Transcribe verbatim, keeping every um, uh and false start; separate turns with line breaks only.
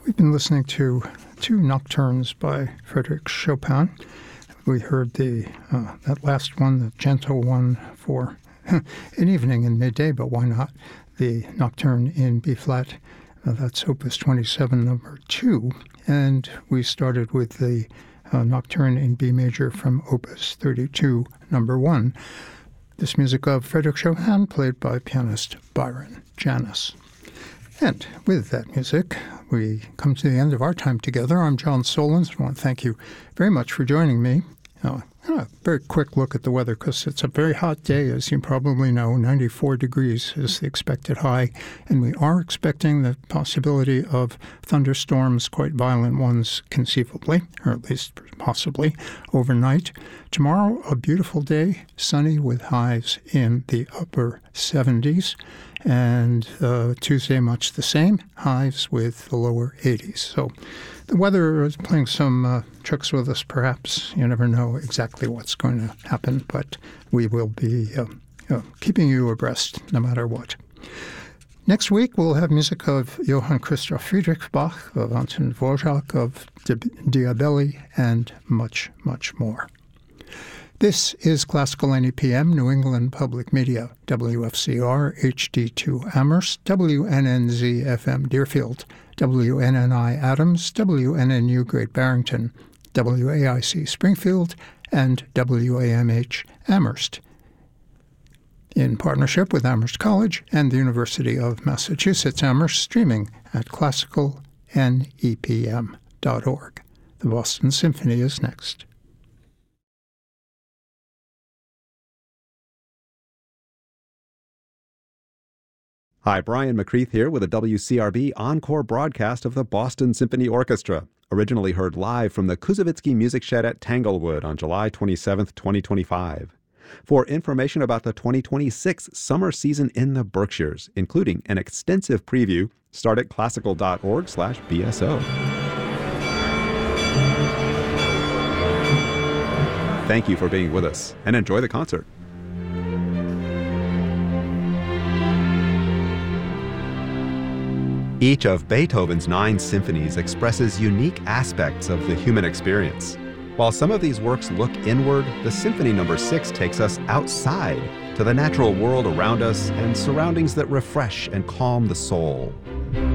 we've been listening to two nocturnes by Frédéric Chopin. We heard the uh, that last one, the gentle one for an evening in midday, but why not? The Nocturne in B-flat, uh, that's Opus twenty-seven, number two. And we started with the uh, Nocturne in B major from Opus thirty-two, number one. This music of Frédéric Chopin, played by pianist Byron Janis. And with that music, we come to the end of our time together. I'm John Solons. I want to thank you very much for joining me. Uh, a very quick look at the weather, because it's a very hot day, as you probably know. ninety-four degrees is the expected high, and we are expecting the possibility of thunderstorms, quite violent ones conceivably, or at least possibly, overnight. Tomorrow, a beautiful day, sunny with highs in the upper seventies. And uh, Tuesday, much the same, highs with the lower eighties. So the weather is playing some uh, tricks with us, perhaps. You never know exactly what's going to happen, but we will be uh, uh, keeping you abreast no matter what. Next week, we'll have music of Johann Christoph Friedrich Bach, of Anton Dvorak, of Diabelli, and much, much more. This is Classical N E P M, New England Public Media, W F C R, H D two Amherst, W N N Z F M Deerfield, W N N I Adams, W N N U Great Barrington, W A I C Springfield, and W A M H Amherst, in partnership with Amherst College and the University of Massachusetts Amherst, streaming at classical N E P M dot org. The Boston Symphony is next.
Hi, Brian McCreath here with a W C R B encore broadcast of the Boston Symphony Orchestra, originally heard live from the Kuzovitsky Music Shed at Tanglewood on July twenty-seventh, twenty twenty-five. For information about the twenty twenty-six summer season in the Berkshires, including an extensive preview, start at classical dot org slash B S O. Thank you for being with us, and enjoy the concert. Each of Beethoven's nine symphonies expresses unique aspects of the human experience. While some of these works look inward, the Symphony Number six takes us outside to the natural world around us and surroundings that refresh and calm the soul.